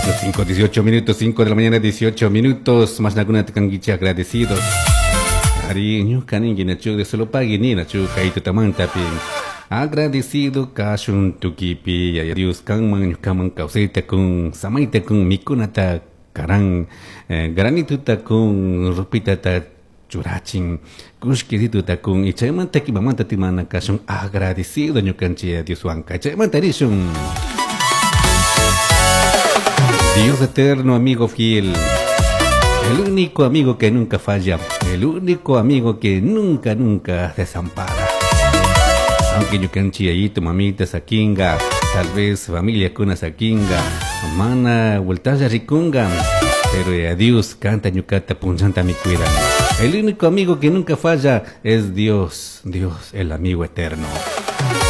5:18 minutos, 5 de la mañana, 18 minutos. Más naguna tekangichi agradecidos. Ari ñukanin ginachu de solo pagui ni nachu kaito tamanta pin. Agradecido kashun tukipi ya Dios kanman ñukaman kausita kun samaita kun mikunata karan granituta kun rupitata churachin kushkirituta kun y chaymanta kimamanta timana kashun agradecido ñukanchi a Dios wanka chaymanta rishun. Dios eterno, amigo fiel, el único amigo que nunca falla, el único amigo que nunca desampara. Aunque yo canchi ahí tu mamita sakinga, tal vez familia kuna sakinga, mana vueltaya rikunga, pero a Dios canta ñucata punchanta mi cuida. El único amigo que nunca falla es Dios, el amigo eterno.